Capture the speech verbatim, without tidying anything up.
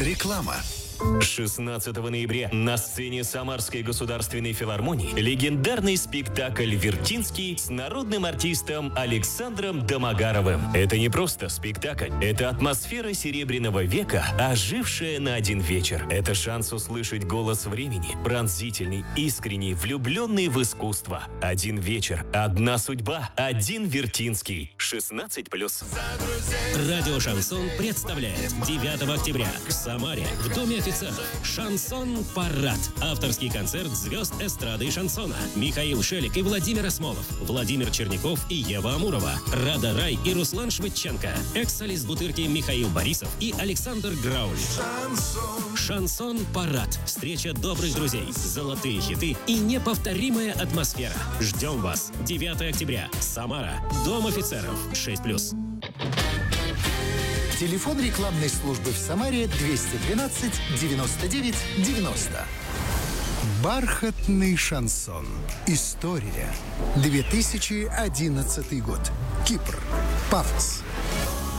Реклама. шестнадцатого ноября на сцене Самарской государственной филармонии легендарный спектакль «Вертинский» с народным артистом Александром Домогаровым. Это не просто спектакль, это атмосфера Серебряного века, ожившая на один вечер. Это шанс услышать голос времени, пронзительный, искренний, влюбленный в искусство. Один вечер, одна судьба, один Вертинский. шестнадцать плюс. Радио «Шансон» представляет девятого октября в Самаре в Доме офицеров «Шансон-парад». Авторский концерт звезд эстрады и шансона. Михаил Шелик и Владимир Осмолов, Владимир Черняков и Ева Амурова, Рада Рай и Руслан Швыдченко, экс-солист Бутырки Михаил Борисов и Александр Грауль. «Шансон-парад». Встреча добрых друзей, золотые хиты и неповторимая атмосфера. Ждем вас. девятого октября. Самара. Дом офицеров. шесть плюс. Телефон рекламной службы в Самаре двести двенадцать девяносто девять девяносто. Бархатный шансон. История. две тысячи одиннадцатый год. Кипр. Пафос.